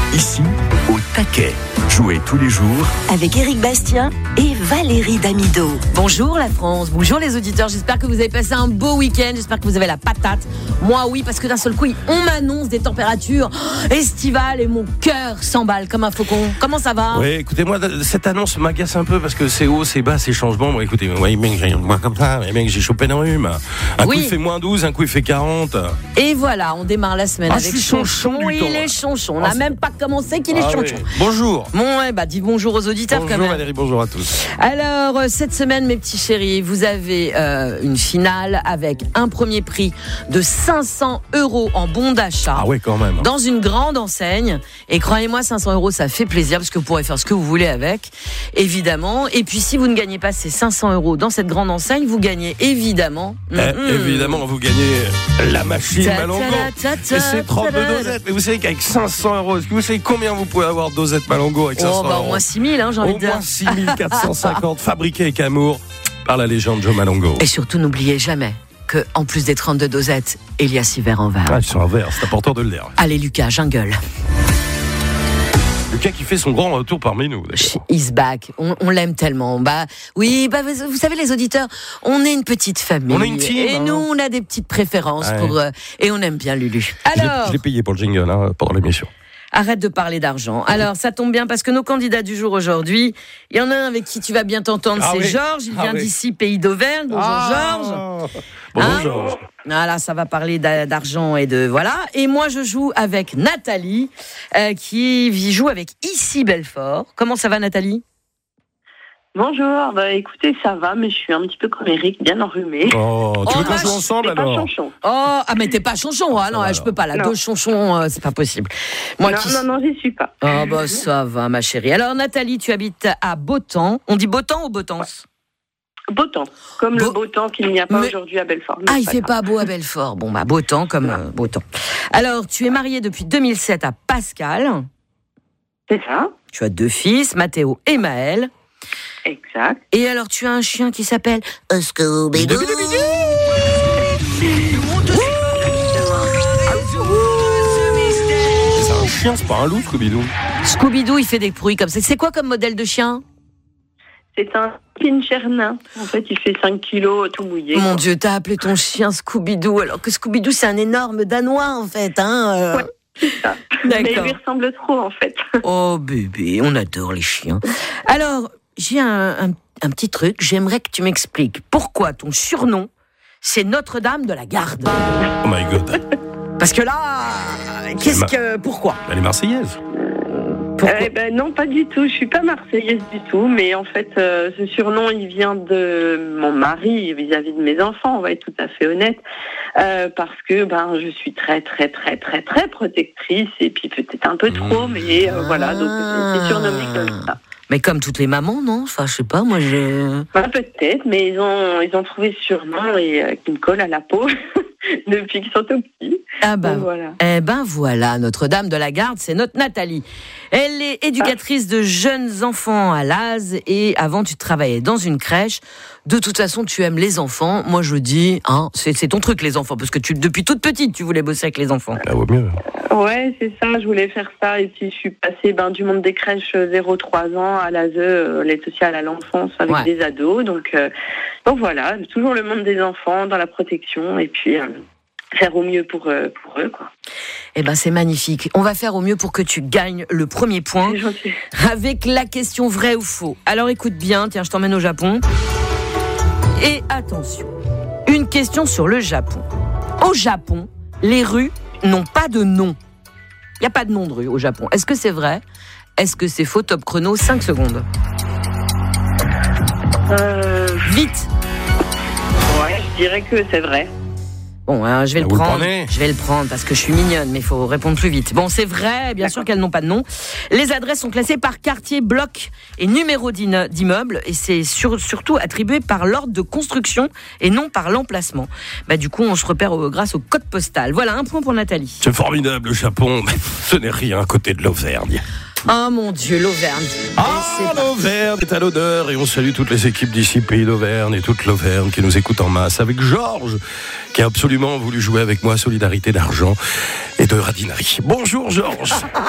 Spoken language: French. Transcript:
Ici, au taquet. Jouez tous les jours avec Éric Bastien et Valérie Damido. Bonjour la France, bonjour les auditeurs. J'espère que vous avez passé un beau week-end. J'espère que vous avez la patate. Moi oui, parce que d'un seul coup, on m'annonce des températures estivales et mon cœur s'emballe comme un faucon. Comment ça va ? Oui, écoutez, moi, cette annonce m'agace un peu parce que c'est haut, c'est bas, c'est changements. Moi, écoutez, moi comme ça, mec, j'ai chopé un rhume. Un coup, il fait moins 12, un coup, il fait 40. Et voilà, on démarre la semaine avec Chonchon. Il est Chonchon. On n'a même pas commencé qu'il est Chonchon. Oui. Bonjour. Bon, dis bonjour aux auditeurs bonjour, quand même. Valérie, bonjour à tous. Alors, cette semaine, mes petits chéris, vous avez une finale avec un premier prix de 500 € en bon d'achat. Ah oui, quand même. Dans une grande enseigne. Et croyez-moi, 500 €, ça fait plaisir parce que vous pourrez faire ce que vous voulez avec, évidemment. Et puis, si vous ne gagnez pas ces 500 € dans cette grande enseigne, vous gagnez évidemment... Évidemment, vous gagnez la machine Malango. Et c'est 32 dosettes. Mais vous savez qu'avec 500 €, est-ce que vous savez combien vous pouvez avoir de dosettes Malango avec 500 €? Au moins 6 000, j'ai envie de dire. Au moins 6 450, fabriqués avec amour par la légende Joe Malango. Et surtout, n'oubliez jamais que, en plus des 32 dosettes, il y a 6 verres en verre. Ah, ils sont en verre, c'est important de le dire. Allez, Lucas, jungle. Lucas qui fait son grand retour parmi nous. He's back. On l'aime tellement. Oui, vous savez, les auditeurs, on est une petite famille. On est une team. Et nous, on a des petites préférences et on aime bien Lulu. Alors, je l'ai payé pour le jingle pendant l'émission. Arrête de parler d'argent. Alors, ça tombe bien parce que nos candidats du jour aujourd'hui, il y en a un avec qui tu vas bien t'entendre, c'est Georges. Il vient d'ici, pays d'Auvergne. Bonjour Georges. Bonjour Georges. Voilà, ça va parler d'argent et de voilà. Et moi, je joue avec Nathalie, qui joue avec Issy Belfort. Comment ça va, Nathalie ? Bonjour, écoutez, ça va, mais je suis un petit peu comme Eric, bien enrhumée. Oh, tu veux qu'on joue ensemble alors ? Pas Chonchon. Oh, mais t'es pas Chonchon, non, je peux pas, deux Chonchons, c'est pas possible. Moi, non, j'y suis pas. Oh, ça va, ma chérie. Alors, Nathalie, tu habites à Beautemps. On dit Beautemps ou Beautance ? Beautemps, comme le beau temps qu'il n'y a pas aujourd'hui à Belfort. Ah, il fait pas beau à Belfort. Bon, Beautemps comme Beautemps. Alors, tu es mariée depuis 2007 à Pascal. C'est ça. Tu as 2 fils, Mathéo et Maël. Exact. Et alors, tu as un chien qui s'appelle Scooby-Doo. C'est un chien, c'est pas un loup, Scooby-Doo. Scooby-Doo, il fait des bruits comme ça. C'est quoi comme modèle de chien ? C'est un pincher nain. En fait, il fait 5 kilos, tout mouillé. Mon Dieu, t'as appelé ton chien Scooby-Doo, alors que Scooby-Doo, c'est un énorme Danois, en fait. Ouais, c'est ça. D'accord. Mais il lui ressemble trop, en fait. Oh, bébé, on adore les chiens. Alors, j'ai un petit truc. J'aimerais que tu m'expliques pourquoi ton surnom, c'est Notre-Dame de la Garde. Oh my God. Parce que là, pourquoi ? Elle est marseillaise. Non, pas du tout. Je suis pas marseillaise du tout, mais en fait, ce surnom, il vient de mon mari vis-à-vis de mes enfants. On va être tout à fait honnête, parce que je suis très, très, très, très, très protectrice et puis peut-être un peu trop, mais voilà. Donc c'est surnommé comme ça. Mais comme toutes les mamans, non ? Enfin, je sais pas. Moi, peut-être, mais ils ont trouvé ce surnom et qui me colle à la peau. Depuis qu'ils sont tout petits. Voilà. Voilà, Notre-Dame de la Garde, c'est notre Nathalie. Elle est éducatrice de jeunes enfants à Laz et avant tu travaillais dans une crèche. De toute façon, tu aimes les enfants. Moi, je dis, c'est ton truc les enfants, parce que depuis toute petite, tu voulais bosser avec les enfants. Ça vaut mieux. Ouais, c'est ça. Je voulais faire ça et puis je suis passée du monde des crèches 0-3 ans à l'ASE, l'aide sociale à l'enfance avec des ados. Donc voilà, toujours le monde des enfants dans la protection et puis faire au mieux pour eux, quoi. C'est magnifique. On va faire au mieux pour que tu gagnes le premier point avec la question vrai ou faux. Alors écoute bien, tiens, je t'emmène au Japon. Et attention, une question sur le Japon. Au Japon, les rues n'ont pas de nom. Il n'y a pas de nom de rue au Japon. Est-ce que c'est vrai ? Est-ce que c'est faux ? Top chrono, 5 secondes. Vite. Ouais, je dirais que c'est vrai. Bon, je vais le prendre. Je vais le prendre parce que je suis mignonne, mais il faut répondre plus vite. Bon, c'est vrai, bien sûr qu'elles n'ont pas de nom. Les adresses sont classées par quartier, bloc et numéro d'immeuble, et c'est surtout attribué par l'ordre de construction et non par l'emplacement. Du coup, on se repère grâce au code postal. Voilà, un point pour Nathalie. C'est formidable, le Japon, mais ce n'est rien à côté de l'Auvergne. Oh mon Dieu, l'Auvergne. L'Auvergne est à l'odeur et on salue toutes les équipes d'ici, pays d'Auvergne et toute l'Auvergne qui nous écoutent en masse avec Georges qui a absolument voulu jouer avec moi Solidarité d'argent et de radinari. Bonjour Georges.